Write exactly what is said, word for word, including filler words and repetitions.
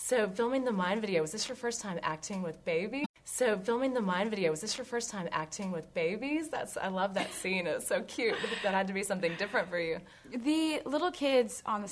So filming the Mine video, was this your first time acting with babies? So filming the Mine video, was this your first time acting with babies? That's I love that scene. It was so cute. That had to be something different for you. The little kids on the